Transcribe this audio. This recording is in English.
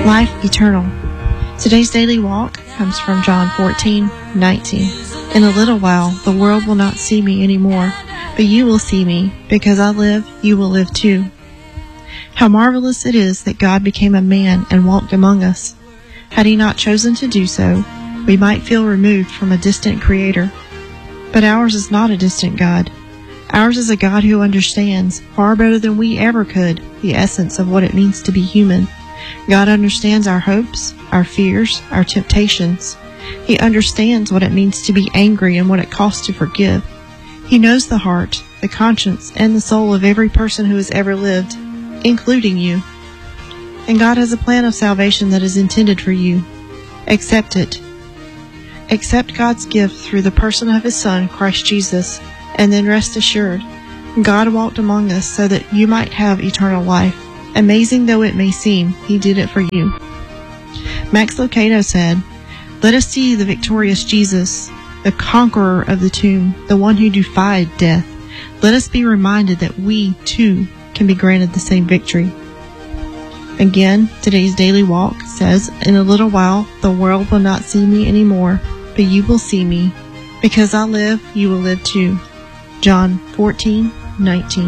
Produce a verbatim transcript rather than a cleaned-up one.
life eternal. Today's daily walk comes from John fourteen nineteen. In a little while, the world will not see me anymore, but you will see me. Because I live, you will live too. How marvelous it is that God became a man and walked among us. Had he not chosen to do so, we might feel removed from a distant creator. But ours is not a distant God. Ours is a God who understands, far better than we ever could, the essence of what it means to be human. God understands our hopes, our fears, our temptations. He understands what it means to be angry and what it costs to forgive. He knows the heart, the conscience, and the soul of every person who has ever lived, including you. And God has a plan of salvation that is intended for you. Accept it. Accept God's gift through the person of His Son, Christ Jesus, and then rest assured, God walked among us so that you might have eternal life. Amazing though it may seem, He did it for you. Max Lucado said, "Let us see the victorious Jesus, the conqueror of the tomb, the one who defied death. Let us be reminded that we, too, can be granted the same victory." Again, today's daily walk says, "In a little while, the world will not see me anymore, but you will see me. Because I live, you will live too." John fourteen nineteen.